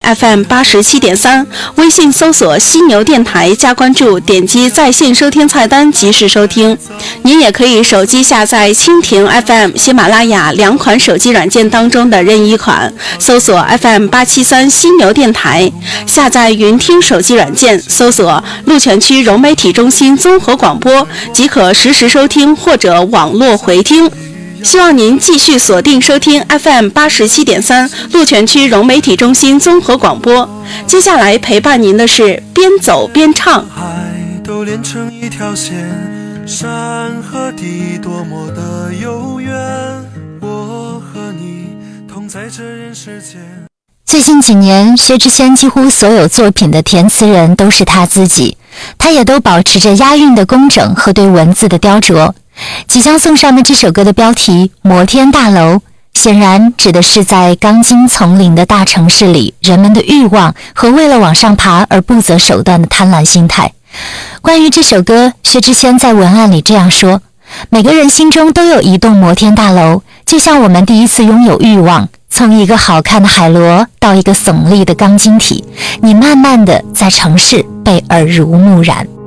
FM 87.3，微信搜索犀牛电台加关注，点击在线收听菜单及时收听。您也可以手机下载蜻蜓 FM、喜马拉雅2款手机软件当中的任意款，搜索 FM 873犀牛电台，下载云听手机软件，搜索鹿泉区融媒体中心综合广播，即可实时收听或者网络回听。希望您继续锁定收听 FM 87.3鹿泉区融媒体中心综合广播。接下来陪伴您的是边走边唱。 海都连成一条线，山和地多么的悠远，我和你同在这人世间。 最近几年，薛之谦几乎所有作品的填词人都是他自己，他也都保持着押韵的工整和对文字的雕琢。即将送上的这首歌的标题《摩天大楼》，显然指的是在钢筋丛林的大城市里人们的欲望和为了往上爬而不择手段的贪婪心态。关于这首歌，薛之谦在文案里这样说：每个人心中都有一栋摩天大楼，就像我们第一次拥有欲望，从一个好看的海螺到一个耸立的钢筋体，你慢慢的在城市被耳濡目染。